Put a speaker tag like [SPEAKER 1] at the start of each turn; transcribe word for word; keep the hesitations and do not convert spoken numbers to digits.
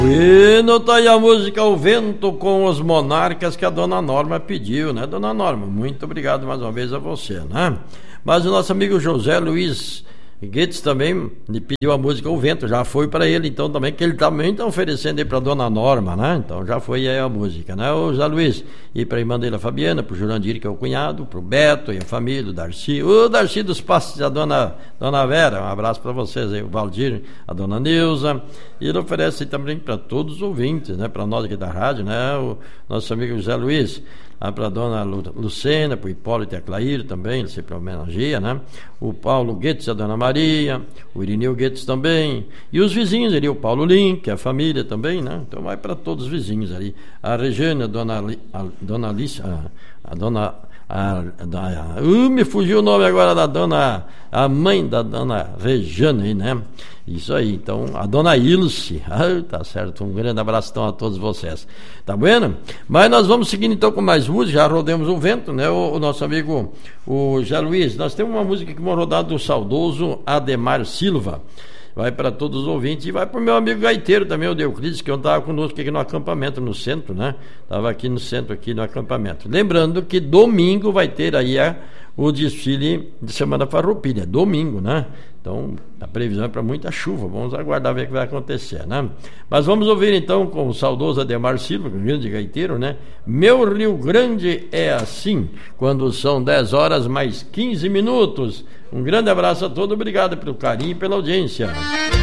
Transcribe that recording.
[SPEAKER 1] E não tá aí a música O Vento com os Monarcas que a dona Norma pediu, né, dona Norma? Muito obrigado mais uma vez a você, né? Mas o nosso amigo José Luiz Guedes também lhe pediu a música O Vento, já foi para ele então também, que ele também está oferecendo aí para dona Norma, né? Então já foi aí a música, né, o José Luiz? E para a irmã dele, a Fabiana, para o Jurandir, que é o cunhado, para o Beto e a família, o Darcy, o Darcy dos Passos, a dona, dona Vera, um abraço para vocês aí, o Valdir, a dona Neuza, e ele oferece também para todos os ouvintes, né, para nós aqui da rádio, né, o nosso amigo José Luiz, para a dona Lucena, para o Hipólito e a Clair também, ele sempre homenageia, né? O Paulo Guedes, a dona Maria, o Irineu Guedes também, e os vizinhos ali, o Paulo Link, a família também, né? Então vai para todos os vizinhos ali. A Regina, a dona, a dona Alice, a, a dona... A, a, uh, me fugiu o nome agora da dona, a mãe da dona Rejane aí, né? Isso aí, então, a dona Ilse, ah, tá certo, um grande abraço então a todos vocês, tá bueno? Mas nós vamos seguindo então com mais música, já rodemos o vento, né? O, o nosso amigo, o José Luiz, nós temos uma música que foi rodada do saudoso Ademar Silva, vai para todos os ouvintes e vai para o meu amigo gaiteiro também, o Deuclides, que estava conosco aqui no acampamento, no centro, né? Estava aqui no centro, aqui no acampamento. Lembrando que domingo vai ter aí a, o desfile de Semana Farroupilha, domingo, né? Então, a previsão é para muita chuva, vamos aguardar ver o que vai acontecer, né? Mas vamos ouvir então com o saudoso Ademar Silva, um grande gaiteiro, né? Meu Rio Grande é assim, quando são dez horas mais quinze minutos. Um grande abraço a todos, obrigado pelo carinho e pela audiência.